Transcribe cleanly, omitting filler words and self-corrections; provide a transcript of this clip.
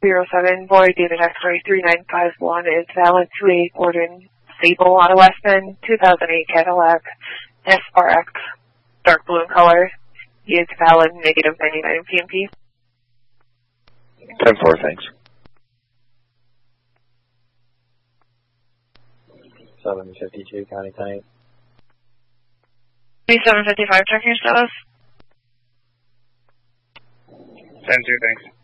07, boy, David X-ray 3951 is valid to a Gordon Sable out of West Bend, 2008 Cadillac SRX, dark blue in color. He is valid negative 99 PMP. 10-4, thanks. 752, County 10-8. 755, checking your status. 10-2, thanks.